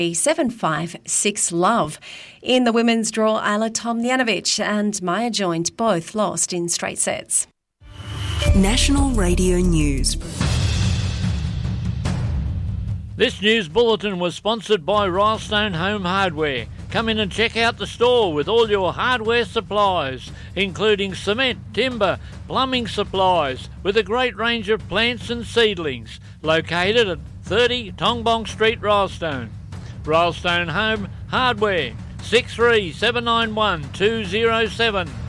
7-5-6 love. In the women's draw, Ayla Tomljanovic and Maya Joint both lost in straight sets. National Radio News. This news bulletin was sponsored by Rylestone Home Hardware. Come in and check out the store with all your hardware supplies, including cement, timber, plumbing supplies, with a great range of plants and seedlings. Located at 30 Tongbong Street, Rylestone. Rylestone Home Hardware, 63 791 207.